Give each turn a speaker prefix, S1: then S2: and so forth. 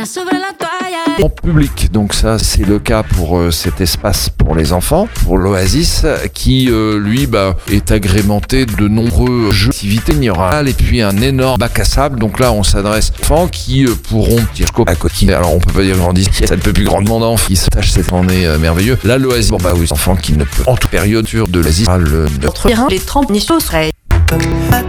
S1: En public, donc ça c'est le cas pour cet espace pour les enfants, pour l'Oasis, qui lui est agrémenté de nombreux jeux d'activités. Il y aura et puis un énorme bac à sable, donc là on s'adresse aux enfants qui pourront tirer à côté. Alors on peut pas dire grandissent, ça ne peut plus grandement d'enfants qui se tâchent cette année merveilleux. Là l'Oasis, oui, enfants qui ne peuvent en toute période sur de l'Oasis,
S2: Les 30 niveaux seraient